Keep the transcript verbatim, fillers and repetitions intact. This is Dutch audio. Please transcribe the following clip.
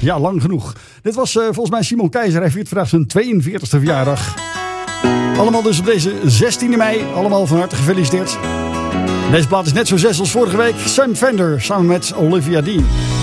Ja, lang genoeg. Dit was uh, volgens mij Simon Keizer. Hij viert vandaag zijn tweeënveertigste verjaardag. Allemaal dus op deze zestiende mei. Allemaal van harte gefeliciteerd. Deze plaat is net zo zes als vorige week. Sam Fender samen met Olivia Dean.